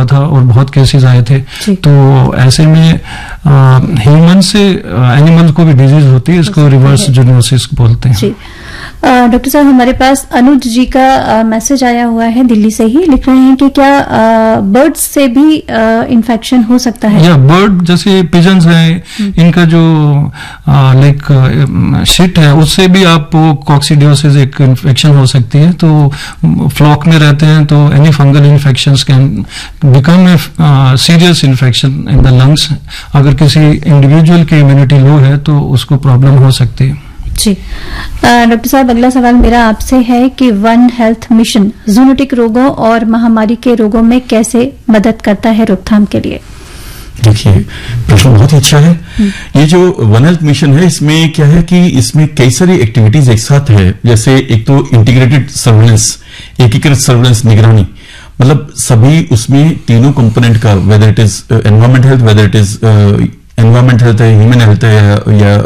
हुआ था और बहुत केसेस आए थे। तो ऐसे में ह्यूमन से एनिमल को भी डिजीज होती है, इसको रिवर्स जूनोसिस बोलते हैं। डॉक्टर साहब, हमारे पास अनुज जी का मैसेज आया हुआ है दिल्ली से ही, लिख रहे हैं कि क्या बर्ड्स से भी इन्फेक्शन हो सकता है? या बर्ड जैसे पिजन्स हैं, इनका जो लाइक शिट है, उससे भी आपको कॉक्सीडियोसिस एक इन्फेक्शन हो सकती है। तो फ्लॉक में रहते हैं तो any fungal infections can become a serious infection in the lungs. अगर किसी इंडिविजुअल की इम्यूनिटी लो है तो उसको प्रॉब्लम हो सकती है। जी डॉक्टर साहब, अगला सवाल मेरा आपसे है कि वन हेल्थ मिशन जूनोटिक रोगों और महामारी के रोगों में कैसे मदद करता है रोकथाम के लिए? देखिए, प्रश्न बहुत ही अच्छा है। ये जो वन हेल्थ मिशन है, इसमें क्या है कि इसमें कई सारी एक्टिविटीज एक साथ है। जैसे एक तो इंटीग्रेटेड सर्वेलेंस, एकीकृत सर्वेलेंस, निगरानी, मतलब सभी उसमें तीनों कंपोनेंट का, whether it is environment health, whether it is environment health है, ह्यूमन हेल्थ है, या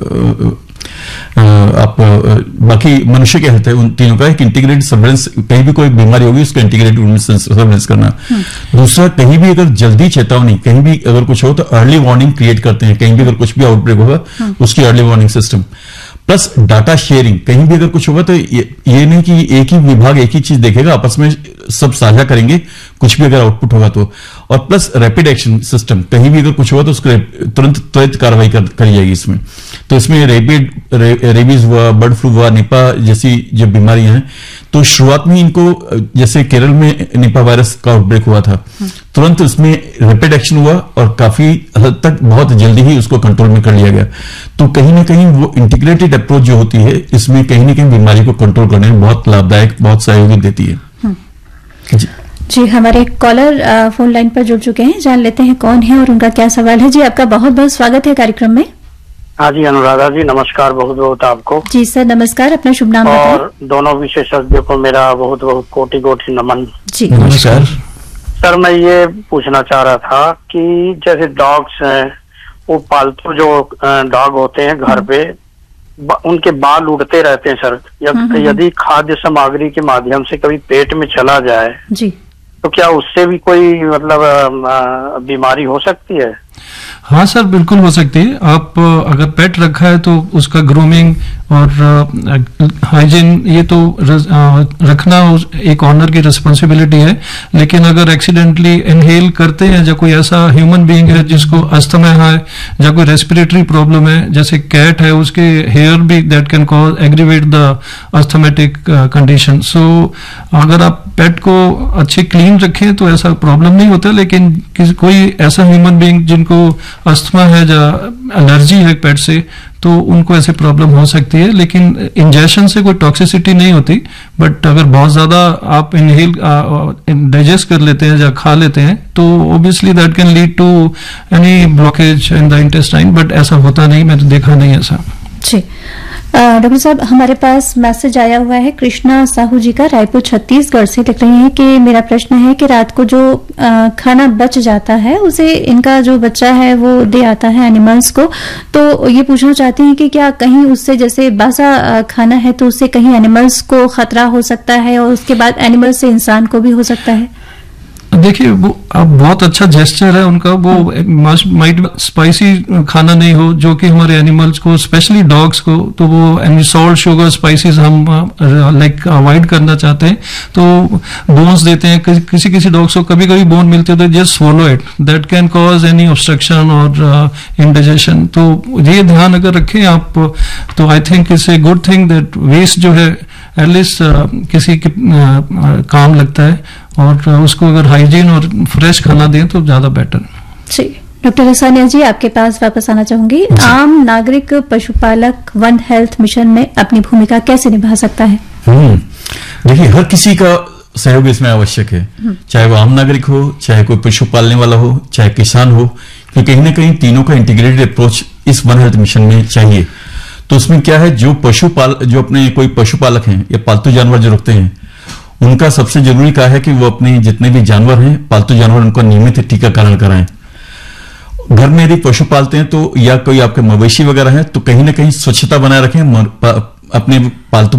आप बाकी मनुष्य के हेल्थ है, उन तीनों का एक इंटीग्रेटेड सर्वेलेंस। कहीं भी कोई बीमारी होगी उसको इंटीग्रेटेड सर्वेलेंस करना। दूसरा, कहीं भी अगर जल्दी चेतावनी, कहीं भी अगर कुछ हो तो अर्ली वार्निंग क्रिएट करते हैं। कहीं भी अगर कुछ भी आउटब्रेक होगा उसकी early warning system, plus data sharing. कहीं भी अगर कुछ होगा तो ये नहीं कि एक ही विभाग एक ही चीज देखेगा, आपस में सब साझा करेंगे कुछ भी अगर आउटपुट होगा तो। और प्लस रैपिड एक्शन सिस्टम, कहीं भी अगर कुछ होगा तो उसको तुरंत त्वरित कार्रवाई करी जाएगी इसमें। तो इसमें रेबीज हुआ, बर्ड फ्लू हुआ, निपा जैसी जो बीमारियां हैं, तो शुरुआत में इनको, जैसे केरल में निपा वायरस का आउटब्रेक हुआ था, तुरंत उसमें रैपिड एक्शन हुआ और काफी हद तक बहुत जल्दी ही उसको कंट्रोल में कर लिया गया। तो कहीं ना कहीं वो इंटीग्रेटेड अप्रोच जो होती है, इसमें कहीं ना कहीं बीमारी को कंट्रोल करने में बहुत लाभदायक, बहुत सहयोगी देती है। जी, हमारे कॉलर फोन लाइन पर जुड़ चुके हैं, जान लेते हैं कौन है और उनका क्या सवाल है। जी, आपका बहुत बहुत स्वागत है कार्यक्रम में। हाँ जी, अनुराधा जी नमस्कार, बहुत बहुत आपको। जी सर नमस्कार, अपना शुभ नाम बताएं। और दोनों विशेषज्ञों को मेरा बहुत बहुत कोटि कोटि नमन। जी नमस्कार सर, मैं ये पूछना चाह रहा था कि जैसे डॉग्स हैं, वो पालतू जो डॉग होते हैं घर पे, उनके बाल उड़ते रहते हैं सर। यदि खाद्य सामग्री के माध्यम से कभी पेट में चला जाए जी, तो क्या उससे भी कोई मतलब बीमारी हो सकती है? हाँ सर, बिल्कुल हो सकती है। आप अगर पेट रखा है तो उसका ग्रूमिंग और हाइजीन ये तो रखना एक ऑनर की रिस्पॉन्सिबिलिटी है। लेकिन अगर एक्सीडेंटली इनहेल करते हैं, या कोई ऐसा ह्यूमन बीइंग है जिसको अस्थमा है या कोई रेस्पिरेटरी प्रॉब्लम है, जैसे कैट है, उसके हेयर भी that can cause aggravate the asthmatic condition. सो अगर आप पेट को अच्छे क्लीन रखें तो ऐसा प्रॉब्लम नहीं होता। लेकिन कोई ऐसा ह्यूमन बीइंग जिनको अस्थमा है या एलर्जी है पेट से, तो उनको ऐसे प्रॉब्लम हो सकती है। लेकिन इंजेक्शन से कोई टॉक्सिसिटी नहीं होती। बट अगर बहुत ज्यादा आप इनहेल डाइजेस्ट कर लेते हैं या खा लेते हैं तो obviously that can lead to any blockage in the intestine. But ऐसा होता नहीं, मैंने देखा नहीं ऐसा। जी डॉक्टर साहब, हमारे पास मैसेज आया हुआ है कृष्णा साहू जी का, रायपुर छत्तीसगढ़ से। लिख रही हैं कि मेरा प्रश्न है कि रात को जो खाना बच जाता है उसे इनका जो बच्चा है वो दे आता है एनिमल्स को। तो ये पूछना चाहती हैं कि क्या कहीं उससे, जैसे बासा खाना है तो उससे कहीं एनिमल्स को खतरा हो सकता है और उसके बाद एनिमल से इंसान को भी हो सकता है? देखिए, वो अब बहुत अच्छा जेस्चर है उनका। वो माइट स्पाइसी खाना नहीं हो, जो कि हमारे एनिमल्स को, स्पेशली डॉग्स को, तो वो एनी सॉल्ट, शुगर, स्पाइसेस हम लाइक अवॉइड करना चाहते हैं। तो बोन्स देते हैं, किसी किसी डॉग्स को कभी कभी बोन मिलते हैं तो just swallow it, that can cause any obstruction और इंडाइजेशन। तो ये ध्यान अगर रखें आप तो I think it's a good thing that waste जो है एटलीस्ट किसी के काम लगता है। और उसको अगर हाइजीन और फ्रेश खाना दें तो ज्यादा बेटर। जी डॉक्टर हसानिया जी, आपके पास वापस आना चाहूंगी। आम नागरिक पशुपालक वन हेल्थ मिशन में अपनी भूमिका कैसे निभा सकता है? देखिए, हर किसी का सहयोग इसमें आवश्यक है, चाहे वो आम नागरिक हो, चाहे कोई पशु पालने वाला हो, चाहे किसान हो। क्योंकि कहीं ना कहीं तीनों का इंटीग्रेटेड अप्रोच इस वन हेल्थ मिशन में चाहिए। तो उसमें क्या है, जो अपने कोई पशुपालक हैं या पालतू जानवर जो रखते हैं, उनका सबसे जरूरी क्या है कि वो अपने जितने भी जानवर हैं, पालतू जानवर, उनका नियमित टीकाकरण कराएं। घर में यदि पशु पालते हैं तो, या कोई आपके मवेशी वगैरह हैं, तो कहीं ना कहीं स्वच्छता बनाए रखें, अपने पालतू